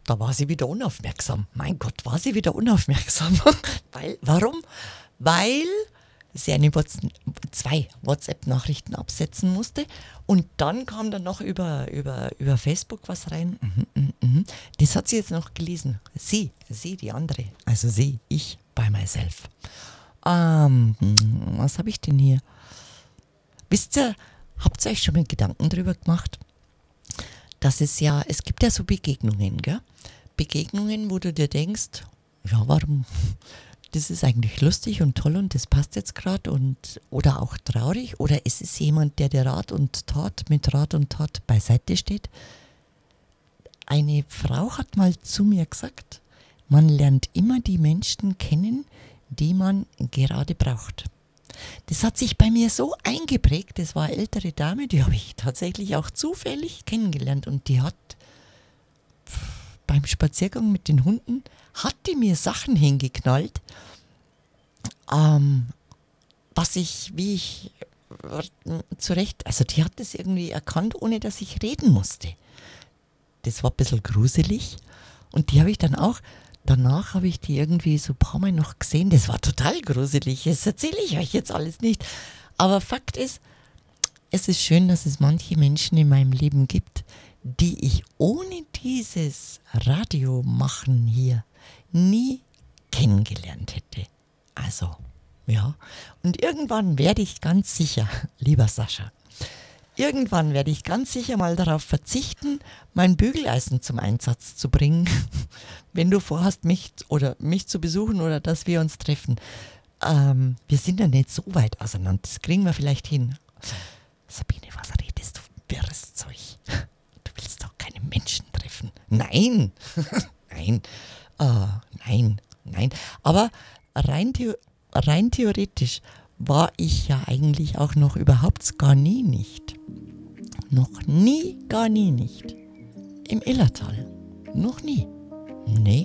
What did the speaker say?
Da war sie wieder unaufmerksam. Mein Gott, war sie wieder unaufmerksam. Warum? Weil sie zwei WhatsApp-Nachrichten absetzen musste und dann kam dann noch über Facebook was rein. Das hat sie jetzt noch gelesen. Sie, die andere. Also ich, by myself. Was habe ich denn hier? Wisst ihr, habt ihr euch schon mal Gedanken darüber gemacht, dass es gibt ja so Begegnungen, gell? Begegnungen, wo du dir denkst, ja, warum? Das ist eigentlich lustig und toll und das passt jetzt gerade oder auch traurig oder ist es jemand, der dir mit Rat und Tat beiseite steht? Eine Frau hat mal zu mir gesagt, man lernt immer die Menschen kennen, die man gerade braucht. Das hat sich bei mir so eingeprägt, das war eine ältere Dame, die habe ich tatsächlich auch zufällig kennengelernt und die hat beim Spaziergang mit den Hunden, hat die mir Sachen hingeknallt, also die hat das irgendwie erkannt, ohne dass ich reden musste. Das war ein bisschen gruselig und die habe ich dann auch, danach habe ich die irgendwie so ein paar Mal noch gesehen, das war total gruselig, das erzähle ich euch jetzt alles nicht, aber Fakt ist, es ist schön, dass es manche Menschen in meinem Leben gibt, die ich ohne dieses Radiomachen hier nie kennengelernt hätte. Also, ja. Und irgendwann werde ich ganz sicher, lieber Sascha, mal darauf verzichten, mein Bügeleisen zum Einsatz zu bringen, wenn du vorhast, mich zu besuchen oder dass wir uns treffen. Wir sind ja nicht so weit auseinander, das kriegen wir vielleicht hin. Sabine, was redest du? Wirres Zeug. Du willst doch keine Menschen treffen. Nein, nein. Aber rein theoretisch war ich ja eigentlich auch noch überhaupt gar nie nicht. Noch nie, gar nie nicht. Im Illertal. Noch nie. Nee.